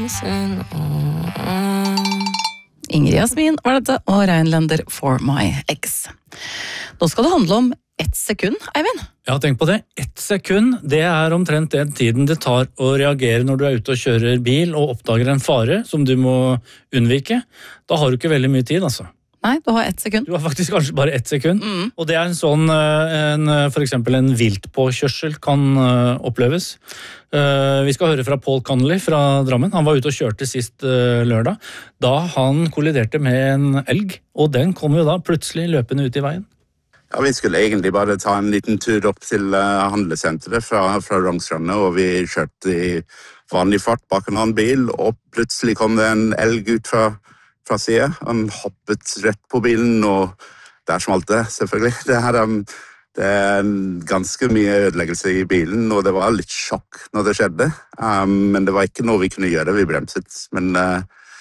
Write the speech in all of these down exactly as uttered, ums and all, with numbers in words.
reason. Oh. Ingrid Jasmin var dette, og Reinlander For My Ex. Nå skal det handle om ett sekund, Eivind. Ja, tenk på det. Ett sekund, det er omtrent den tiden det tar å reagere når du er ute og kjører bil og oppdager en fare som du må unnvike. Da har du ikke veldig mye tid, altså. Nei, du har ett sekund. Du har faktisk kanskje bare ett sekund. Mm. Og det er en sånn, en, for eksempel en viltpåkjørsel kan uh, oppleves. Uh, vi skal høre fra Paul Connolly fra Drammen. Han var ute og kjørte sist uh, lørdag, da han kolliderte med en elg, og den kom jo da plutselig løpende ut i veien. Ja, vi skulle egentlig bare ta en liten tur opp til uh, handlesenteret fra, fra Rongsrande, og vi kjørte i vanlig fart bak en annen bil, og plutselig kom det en elg ut fra fra siden. Han hoppet rett på bilen, og der smalt det, selvfølgelig. Det, her, um, det er ganske mye ødeleggelse i bilen, og det var litt sjokk når det skjedde. Um, men det var ikke noe vi kunne gjøre, vi bremset. Men uh,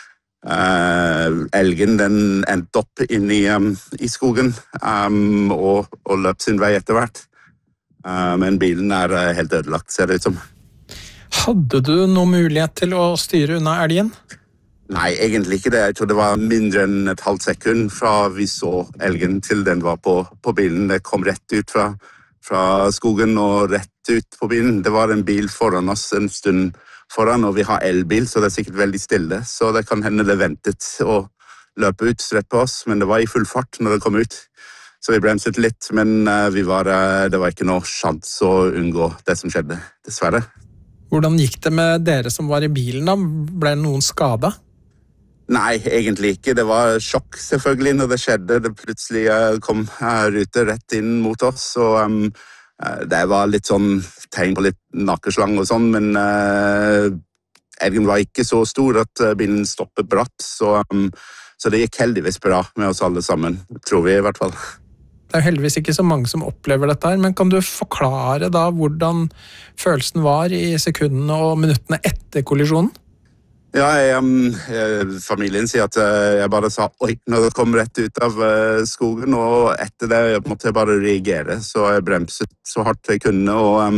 uh, elgen, den endte opp inn i, um, i skogen, um, og, og løp sin vei etter hvert. Uh, men bilen er uh, helt ødelagt, ser det ut som. Hadde du noen mulighet til å styre unna elgen? Nei, egentlig ikke det. Jeg tror det var mindre enn et halvt sekund fra vi så elgen til den var på, på bilen. Det kom rett ut fra, fra skogen og rett ut på bilen. Det var en bil foran oss en stund foran, og vi har elbil, så det er sikkert veldig stille. Så det kan hende det ventet å løpe ut rett på oss, men det var i full fart når det kom ut. Så vi bremset litt, men vi var, det var ikke noe sjans å unngå det som skjedde, dessverre. Hvordan gikk det med dere som var i bilen da? Ble noen skadet? Nei, egentlig ikke. Det var sjokk selvfølgelig når det skjedde. Det plutselig kom ruter rett inn mot oss, og um, det var litt sånn tegn på litt nakeslang og sånn, men uh, elgen var ikke så stor at bilen stoppet bratt, så, um, så det gikk heldigvis bra med oss alle sammen, tror vi i hvert fall. Det er heldigvis ikke så mange som opplever dette her, men kan du forklare da hvordan følelsen var i sekundene og minuttene etter kollisjonen? Ja, jeg, um, familien sier at uh, jeg bare sa oi når det kom rett ut av uh, skogen, og etter det måtte jeg bare reagere, så jeg bremset så hardt jeg kunne, og um,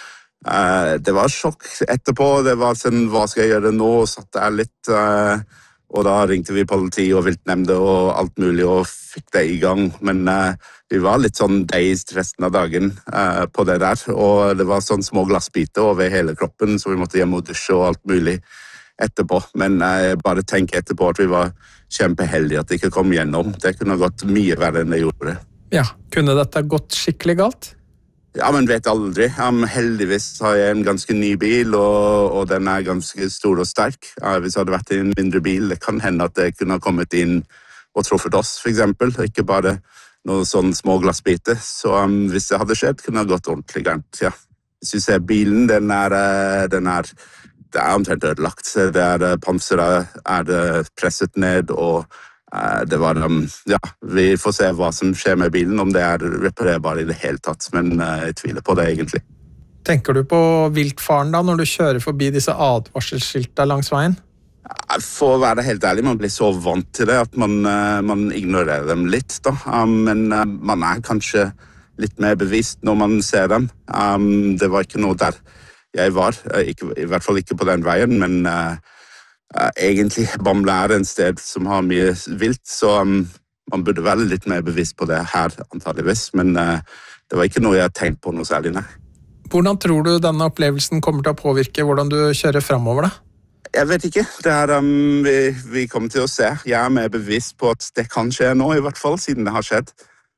uh, det var sjokk etterpå. Det var sånn, hva skal jeg gjøre nå? Og satt der litt, uh, og da ringte vi politi og viltnemnde og alt mulig, og fikk det i gang, men uh, vi var litt sånn dazed resten av dagen uh, på det der, og det var sånn små glassbiter over hele kroppen, så vi måtte hjem og dusje og alt mulig etterpå, men jeg bare tenker etterpå at vi var kjempeheldige at det ikke kom gjennom. Det kunne gått mye verre enn det gjorde. Ja, kunne dette gått skikkelig galt? Ja, men vet aldri. Um, heldigvis har jeg en ganske ny bil, og, og den er ganske stor og sterk. Uh, hvis det hadde vært en mindre bil, det kan hende at det kunne ha kommet inn og truffet oss, for eksempel. Ikke bare noen sånne små glassbiter. Så um, hvis det hadde skjedd, kunne det ha gått ordentlig gærent, ja. Hvis vi ser bilen, den er... Uh, den er Det er omtrent ødelagt. Det er panseret er det presset ned, og det var, ja, vi får se hva som skjer med bilen, om det er reparerbar i det hele tatt, men jeg tviler på det egentlig. Tenker du på viltfaren da, når du kjører forbi disse advarselsskiltene langs veien? For å være helt ærlig, man blir så vant til det at man, man ignorerer dem litt, da. Men man er kanskje litt mer bevisst når man ser dem. Det var ikke noe der jeg var, ikke, i hvert fall ikke på den veien, men uh, uh, egentlig Bamble er en sted som har mye vilt, så um, man burde være litt mer bevisst på det her, antageligvis, men uh, det var ikke noe jeg tenkte på noe særlig, nei. Hvordan tror du denne opplevelsen kommer til å påvirke hvordan du kjører fremover da? Jeg vet ikke, det er, um, vi, vi kommer til å se. Jeg er mer bevisst på at det kan skje nå, i hvert fall, siden det har skjedd.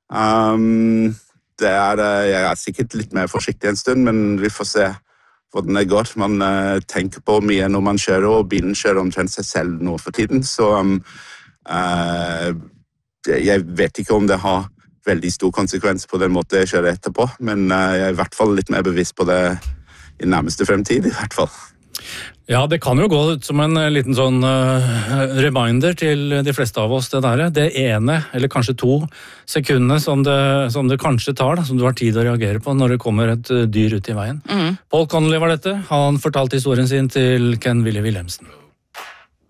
Um, det er, uh, jeg er sikkert litt mer forsiktig en stund, men vi får se hvordan det går. Man uh, tenker på mye når man kjører, og bilen kjører omtrent seg selv nå for tiden, så um, uh, jeg vet ikke om det har veldig stor konsekvens på den måten jeg kjører etterpå, men uh, jeg er i hvert fall litt mer bevisst på det i nærmeste fremtid, i hvert fall. Ja, det kan jo gå ut som en liten sånn uh, reminder til de fleste av oss, det der. Det ene, eller kanskje to sekundene som det, som det kanskje tar, da, som du har tid å reagere på når det kommer et uh, dyr ut i veien. Mm. Paul Connolly var dette. Han fortalte historien sin til Ken Willy Wilhelmsen.